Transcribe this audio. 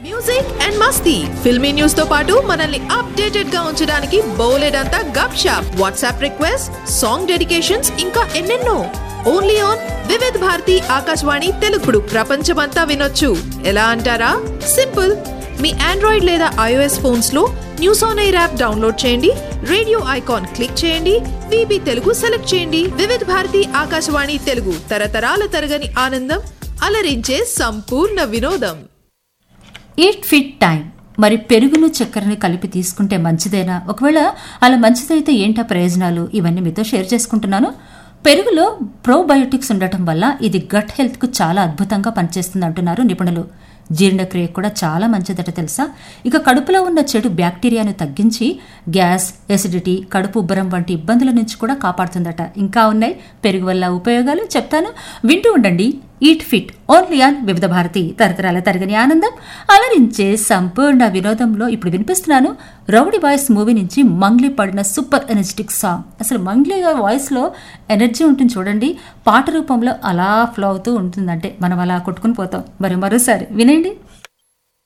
Music and Masti filmy news తో పాటు మనల్ని అప్డేటెడ్ గా ఉంచడానికి బోలెడంతా గప్ shop, WhatsApp request, song dedications ఇంకా ఎన్నెన్నో. ఓన్లీ ఆన్ వివిధ్ భారతి ఆకాశవాణి తెలుగుడు ప్రపంచమంతా వినొచ్చు. ఎలా అంటారా? సింపుల్. మీ ఆండ్రాయిడ్ లేదా iOS ఫోన్స్ లో news on air app download చేయండి, రేడియో ఐకాన్ క్లిక్ చేయండి, విబి తెలుగు సెలెక్ట్ చేయండి. వివిధ భారతి ఆకాశవాణి తెలుగు, తరతరాల తరగని ఆనందం, అలరించే సంపూర్ణ వినోదం. Eat fit time. మరి పెరుగును చక్కెరని కలిపి తీసుకుంటే మంచిదేనా? ఒకవేళ అలా మంచిదైతే ఏంటా ప్రయోజనాలు? ఇవన్నీ మీతో షేర్ చేసుకుంటున్నాను. పెరుగులో ప్రోబయోటిక్స్ ఉండటం వల్ల ఇది గట్ హెల్త్ కు చాలా అద్భుతంగా పనిచేస్తుంది అంటున్నారు నిపుణులు. జీర్ణక్రియ కూడా చాలా మంచిదట తెలుసా. ఇక కడుపులో ఉన్న చెడు బ్యాక్టీరియాను తగ్గించి గ్యాస్, ఎసిడిటీ, కడుపు ఉబ్బరం వంటి ఇబ్బందుల నుంచి కూడా కాపాడుతుందట. ఇంకా ఉన్నాయి పెరుగు వల్ల ఉపయోగాలు, చెప్తాను, వింటూ ఉండండి. ఈట్ ఫిట్ ఓన్లీ ఆన్ వివిధ భారతి, తరతరాల తరగని ఆనందం, అలరించే సంపూర్ణ వినోదంలో ఇప్పుడు వినిపిస్తున్నాను రౌడీ బాయ్స్ మూవీ నుంచి మంగ్లీ పాడిన సూపర్ ఎనర్జెటిక్ సాంగ్. అసలు మంగ్లీ వాయిస్ లో ఎనర్జీ ఉంటుంది చూడండి, పాట రూపంలో అలా ఫ్లో అవుతూ ఉంటుందంటే మనం అలా కొట్టుకుని పోతాం. మరోసారి వినండి.